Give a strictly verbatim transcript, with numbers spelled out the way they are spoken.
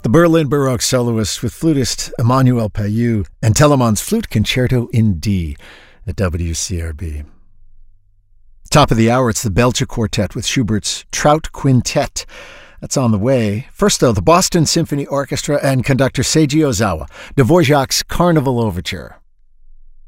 Berlin Baroque soloist with flutist Emmanuel Payou and Telemann's Flute Concerto in D at W C R B. Top of the hour, it's the Belcher Quartet with Schubert's Trout Quintet. That's on the way. First, though, the Boston Symphony Orchestra and conductor Seiji Ozawa, Dvorak's Carnival Overture.